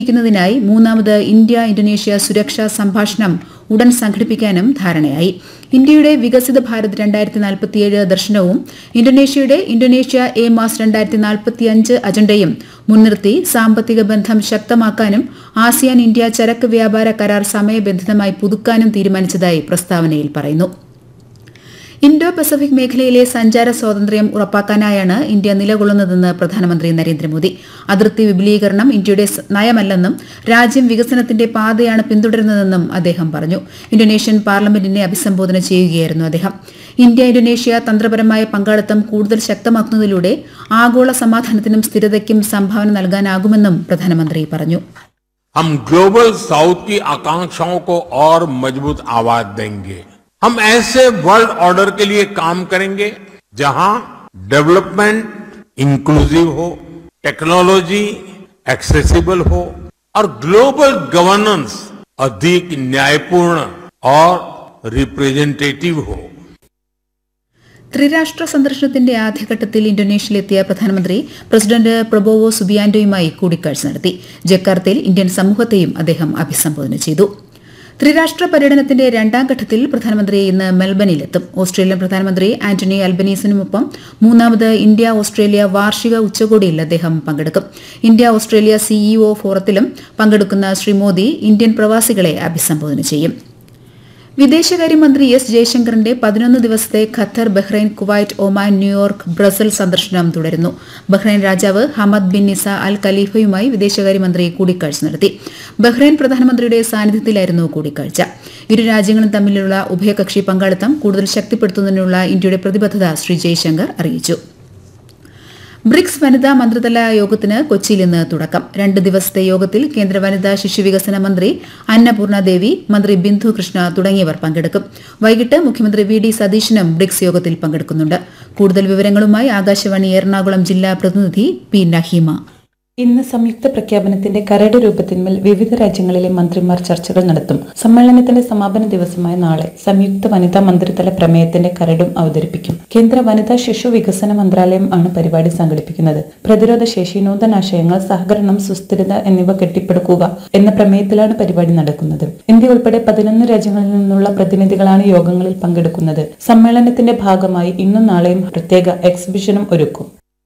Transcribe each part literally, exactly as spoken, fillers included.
ിക്കുന്നതിനായി മൂന്നാമത് India Indonesia സുരക്ഷാ സംഭാഷണം ഉടൻ സംഘടിപ്പിക്കാനും ധാരണയായി. ഇന്ത്യയുടെ വികസിത ഭാരത് രണ്ടായിരത്തി നാൽപ്പത്തിയേഴ് ദർശനവും ഇന്തോനേഷ്യയുടെ ഇന്തോനേഷ്യ എ മാസ് രണ്ടായിരത്തി നാൽപ്പത്തിയഞ്ച് അജണ്ടയും മുൻനിർത്തി സാമ്പത്തിക ബന്ധം ശക്തമാക്കാനും ആസിയാൻ ഇന്ത്യ ചരക്ക് വ്യാപാര കരാർ സമയബന്ധിതമായി പുതുക്കാനും തീരുമാനിച്ചതായി പ്രസ്താവനയിൽ പറയുന്നു. ഇന്തോ പസഫിക് മേഖലയിലെ സഞ്ചാര സ്വാതന്ത്ര്യം ഉറപ്പാക്കാനായാണ് ഇന്ത്യ നിലകൊള്ളുന്നതെന്ന് പ്രധാനമന്ത്രി നരേന്ദ്രമോദി. അതിർത്തി വിപുലീകരണം ഇന്ത്യയുടെ നയമല്ലെന്നും രാജ്യം വികസനത്തിന്റെ പാതയാണ് പിന്തുടരുന്നതെന്നും അദ്ദേഹം പറഞ്ഞു. ഇന്തോനേഷ്യൻ പാർലമെന്റിനെ അഭിസംബോധന ചെയ്യുകയായിരുന്നു അദ്ദേഹം. ഇന്ത്യ ഇന്തോനേഷ്യ തന്ത്രപരമായ പങ്കാളിത്തം കൂടുതൽ ശക്തമാക്കുന്നതിലൂടെ ആഗോള സമാധാനത്തിനും സ്ഥിരതയ്ക്കും സംഭാവന നൽകാനാകുമെന്നും പ്രധാനമന്ത്രി പറഞ്ഞു. हम ग्लोबल साउथ की आकांक्षाओं को और मजबूत आवाज देंगे. हम ऐसे वर्ल्ड ऑर्डर के लिए काम करेंगे जहां डेवलपमेंट इंक्लूसिव हो, टेक्नोलॉजी एक्सेसिबल हो और ग्लोबल गवर्नेंस अधिक न्यायपूर्ण और रिप्रेजेंटेटिव हो. ത്രിരാഷ്ട്ര സന്ദർശനത്തിന്റെ ആദ്യഘട്ടത്തിൽ ഇന്തോനേഷ്യയിലെത്തിയ പ്രധാനമന്ത്രി പ്രസിഡന്റ് പ്രബോവോ സുബിയാന്റോയുമായി കൂടിക്കാഴ്ച നടത്തി. ജക്കാർത്തയിൽ ഇന്ത്യൻ സമൂഹത്തെയും അദ്ദേഹം അഭിസംബോധന ചെയ്തു. ത്രിരാഷ്ട്ര പര്യടനത്തിന്റെ രണ്ടാം ഘട്ടത്തിൽ പ്രധാനമന്ത്രി ഇന്ന് മെൽബണിലെത്തും. ഓസ്ട്രേലിയൻ പ്രധാനമന്ത്രി ആന്റണി അൽബനീസിനുമൊപ്പം മൂന്നാമത് ഇന്ത്യ ഓസ്ട്രേലിയ വാർഷിക ഉച്ചകോടിയിൽ അദ്ദേഹം പങ്കെടുക്കും. ഇന്ത്യ ഓസ്ട്രേലിയ സിഇഒ ഫോറത്തിലും പങ്കെടുക്കുന്ന ശ്രീ മോദി ഇന്ത്യൻ പ്രവാസികളെ അഭിസംബോധന ചെയ്യും. വിദേശകാര്യമന്ത്രി എസ് ജയശങ്കറിന്റെ പതിനൊന്ന് ദിവസത്തെ Qatar, Bahrain, Kuwait, Oman, New York, Brussels സന്ദർശനം തുടരുന്നു. ബഹ്റൈൻ രാജാവ് ഹമദ് ബിൻ ഇസ അൽ ഖലീഫയുമായി വിദേശകാര്യമന്ത്രി കൂടിക്കാഴ്ച നടത്തി. ബഹ്റൈൻ പ്രധാനമന്ത്രിയുടെ സാന്നിധ്യത്തിലായിരുന്നു കൂടിക്കാഴ്ച. ഇരു രാജ്യങ്ങളും തമ്മിലുള്ള ഉഭയകക്ഷി പങ്കാളിത്തം കൂടുതൽ ശക്തിപ്പെടുത്തുന്നതിനുള്ള ഇന്ത്യയുടെ പ്രതിബദ്ധത ശ്രീ ജയശങ്കർ അറിയിച്ചു. ബ്രിക്സ് വനിതാ മന്ത്രിതല യോഗത്തിന് കൊച്ചിയിൽ ഇന്ന് തുടക്കം. രണ്ട് ദിവസത്തെ യോഗത്തിൽ കേന്ദ്ര വനിതാ ശിശുവികസന മന്ത്രി അന്നപൂർണ ദേവി, മന്ത്രി ബിന്ദു കൃഷ്ണ തുടങ്ങിയവർ പങ്കെടുക്കും. വൈകിട്ട് മുഖ്യമന്ത്രി വി ഡി സതീശനും ബ്രിക്സ് യോഗത്തിൽ പങ്കെടുക്കുന്നുണ്ട്. കൂടുതൽ വിവരങ്ങളുമായി ആകാശവാണി എറണാകുളം ജില്ലാ പ്രതിനിധി പി നഹീമ. ഇന്ന് സംയുക്ത പ്രഖ്യാപനത്തിന്റെ കരട് രൂപത്തിന്മേൽ വിവിധ രാജ്യങ്ങളിലെ മന്ത്രിമാർ ചർച്ചകൾ നടത്തും. സമ്മേളനത്തിന്റെ സമാപന ദിവസമായ നാളെ സംയുക്ത വനിതാ മന്ത്രിതല പ്രമേയത്തിന്റെ കരടും അവതരിപ്പിക്കും. കേന്ദ്ര വനിതാ ശിശു വികസന മന്ത്രാലയം ആണ് പരിപാടി സംഘടിപ്പിക്കുന്നത്. പ്രതിരോധ ശേഷി, നൂതനാശയങ്ങൾ, സഹകരണം, സുസ്ഥിരത എന്നിവ കെട്ടിപ്പടുക്കുക എന്ന പ്രമേയത്തിലാണ് പരിപാടി നടക്കുന്നത്. ഇന്ത്യ ഉൾപ്പെടെ പതിനൊന്ന് രാജ്യങ്ങളിൽ നിന്നുള്ള പ്രതിനിധികളാണ് യോഗങ്ങളിൽ പങ്കെടുക്കുന്നത്. സമ്മേളനത്തിന്റെ ഭാഗമായി ഇന്നും നാളെയും പ്രത്യേക എക്സിബിഷനും ഒരുക്കും.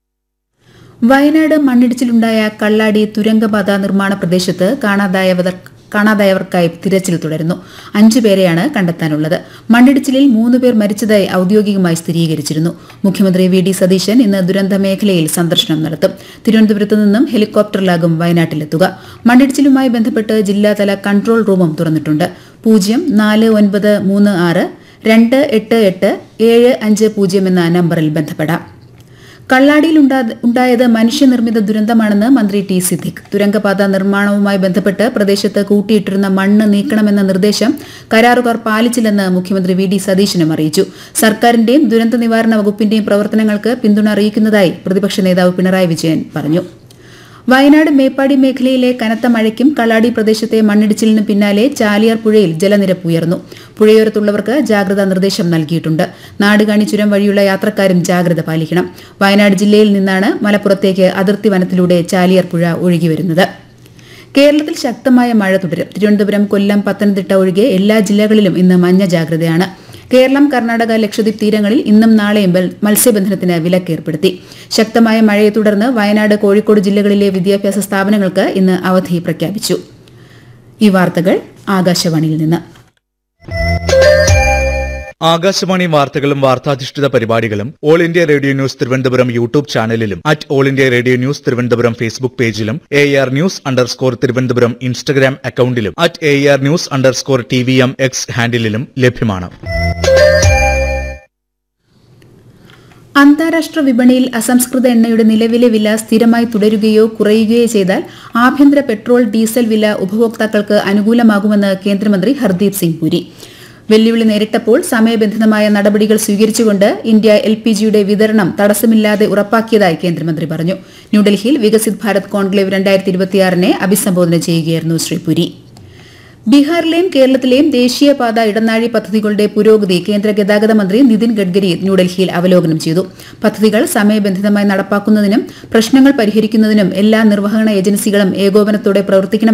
വയനാട് മണ്ണിടിച്ചിലുണ്ടായ കള്ളാടി തുരങ്കപാത നിർമ്മാണ പ്രദേശത്ത് കാണാതായവർ കാണാതായവർക്കായി തിരച്ചിൽ തുടരുന്നു. അഞ്ചു പേരെയാണ് കണ്ടെത്താനുള്ളത്. മണ്ണിടിച്ചിലിൽ മൂന്ന് പേർ മരിച്ചതായി ഔദ്യോഗികമായി സ്ഥിരീകരിച്ചിരുന്നു. മുഖ്യമന്ത്രി വി ഡി സതീശൻ ഇന്ന് ദുരന്ത മേഖലയിൽ സന്ദർശനം നടത്തും. തിരുവനന്തപുരത്ത് നിന്നും ഹെലികോപ്റ്ററിലാകും വയനാട്ടിലെത്തുക. മണ്ണിടിച്ചിലുമായി ബന്ധപ്പെട്ട് ജില്ലാതല കൺട്രോൾ റൂമും തുറന്നിട്ടുണ്ട്. പൂജ്യം നാല് ഒൻപത് മൂന്ന് ആറ് രണ്ട് എട്ട് എട്ട് ഏഴ് അഞ്ച് പൂജ്യം എന്ന നമ്പറിൽ ബന്ധപ്പെടാം. കള്ളാടിയിൽ ഉണ്ടായത് മനുഷ്യനിർമ്മിത ദുരന്തമാണെന്ന് മന്ത്രി ടി സിദ്ദിഖ്. തുരങ്കപാത നിർമ്മാണവുമായി ബന്ധപ്പെട്ട് പ്രദേശത്ത് കൂട്ടിയിട്ടിരുന്ന മണ്ണ് നീക്കണമെന്ന നിർദ്ദേശം കരാറുകാർ പാലിച്ചില്ലെന്ന് മുഖ്യമന്ത്രി വി ഡി സതീശനും അറിയിച്ചു. സർക്കാരിന്റെയും ദുരന്ത നിവാരണ വകുപ്പിന്റെയും പ്രവർത്തനങ്ങൾക്ക് പിന്തുണ അറിയിക്കുന്നതായി പ്രതിപക്ഷ നേതാവ് പിണറായി വിജയൻ പറഞ്ഞു. വയനാട് മേപ്പാടി മേഖലയിലെ കനത്ത മഴയ്ക്കും കള്ളാടി പ്രദേശത്തെ മണ്ണിടിച്ചിലിന് പിന്നാലെ ചാലിയാർ പുഴയിൽ ജലനിരപ്പ് ഉയർന്നു. പുഴയോരത്തുള്ളവർക്ക് ജാഗ്രതാ നിർദ്ദേശം നൽകിയിട്ടുണ്ട്. നാടുകാണി ചുരം വഴിയുള്ള യാത്രക്കാരും ജാഗ്രത പാലിക്കണം. വയനാട് ജില്ലയിൽ നിന്നാണ് മലപ്പുറത്തേക്ക് അതിർത്തി വനത്തിലൂടെ ചാലിയാർ പുഴ ഒഴുകിവരുന്നത്. കേരളത്തിൽ ശക്തമായ മഴ തുടരും. തിരുവനന്തപുരം, കൊല്ലം, പത്തനംതിട്ട ഒഴികെ എല്ലാ ജില്ലകളിലും ഇന്ന് മഞ്ഞ ജാഗ്രതയാണ്. കേരളം, കർണാടക, ലക്ഷദ്വീപ് തീരങ്ങളിൽ ഇന്നും നാളെയും മത്സ്യബന്ധനത്തിന് വിലക്കേർപ്പെടുത്തി. ശക്തമായ മഴയെ തുടർന്ന് വയനാട്, കോഴിക്കോട് ജില്ലകളിലെ വിദ്യാഭ്യാസ സ്ഥാപനങ്ങൾക്ക് ഇന്ന് അവധി പ്രഖ്യാപിച്ചു. ഈ വാർത്തകൾ ആകാശവാണിയിൽ നിന്ന്. ആകാശവാണി വാർത്തകളും വാർത്താധിഷ്ഠിത പരിപാടികളും all India radio news Thiruvananthapuram YouTube ചാനലിലും at all India radio news Thiruvananthapuram Facebook പേജിലും A R news underscore Thiruvananthapuram Instagram അക്കൌണ്ടിലും at A R news underscore T V M X ഹാൻഡിലും ലഭ്യമാണ്. അന്താരാഷ്ട്ര വിപണിയിൽ അസംസ്കൃത എണ്ണയുടെ നിലവിലെ വില സ്ഥിരമായി തുടരുകയോ കുറയുകയോ ചെയ്താൽ ആഭ്യന്തര പെട്രോൾ, ഡീസൽ വില ഉപഭോക്താക്കൾക്ക് അനുകൂലമാകുമെന്ന് കേന്ദ്രമന്ത്രി ഹർദീപ് സിംഗ് പുരി. വെല്ലുവിളി നേരിട്ടപ്പോൾ സമയബന്ധിതമായ നടപടികൾ സ്വീകരിച്ചുകൊണ്ട് ഇന്ത്യ എൽ പി ജിയുടെ വിതരണം തടസ്സമില്ലാതെ ഉറപ്പാക്കിയതായി കേന്ദ്രമന്ത്രി പറഞ്ഞു. ന്യൂഡൽഹിയിൽ വികസിത് ഭാരത് കോൺക്ലേവ് രണ്ടായിരത്തി ഇരുപത്തിയാറിനെ അഭിസംബോധന ചെയ്യുകയായിരുന്നു ശ്രീ പുരി. ബീഹാറിലെയും കേരളത്തിലെയും ദേശീയപാത ഇടനാഴി പദ്ധതികളുടെ പുരോഗതി കേന്ദ്ര ഗതാഗത മന്ത്രി നിതിൻ ഗഡ്കരി ന്യൂഡൽഹിയിൽ അവലോകനം ചെയ്തു. പദ്ധതികൾ സമയബന്ധിതമായി നടപ്പാക്കുന്നതിനും പ്രശ്നങ്ങൾ പരിഹരിക്കുന്നതിനും എല്ലാ നിർവഹണ ഏജൻസികളും ഏകോപനത്തോടെ പ്രവർത്തിക്കണം